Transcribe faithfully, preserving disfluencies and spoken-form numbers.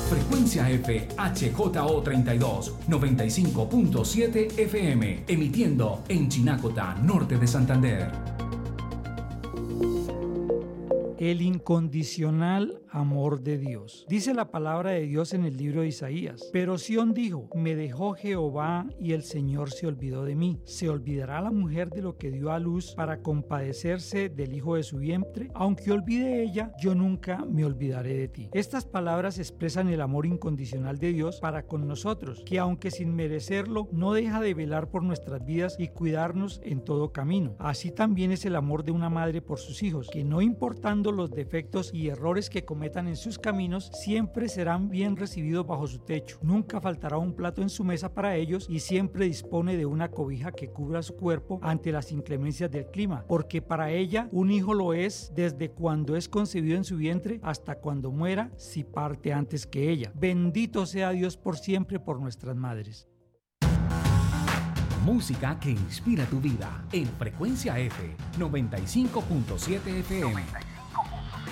Frecuencia F H J O treinta y dos, noventa y cinco punto siete F M, emitiendo en Chinacota, norte de Santander. El incondicional amor de Dios. Dice la palabra de Dios en el libro de Isaías: pero Sión dijo, me dejó Jehová y el Señor se olvidó de mí. ¿Se olvidará la mujer de lo que dio a luz para compadecerse del hijo de su vientre? Aunque olvide ella, yo nunca me olvidaré de ti. Estas palabras expresan el amor incondicional de Dios para con nosotros, que aunque sin merecerlo, no deja de velar por nuestras vidas y cuidarnos en todo camino. Así también es el amor de una madre por sus hijos, que no importando los defectos y errores que cometan en sus caminos, siempre serán bien recibidos bajo su techo. Nunca faltará un plato en su mesa para ellos y siempre dispone de una cobija que cubra su cuerpo ante las inclemencias del clima, porque para ella un hijo lo es desde cuando es concebido en su vientre hasta cuando muera, si parte antes que ella. Bendito sea Dios por siempre por nuestras madres. Música que inspira tu vida en Frecuencia F noventa y cinco punto siete F M.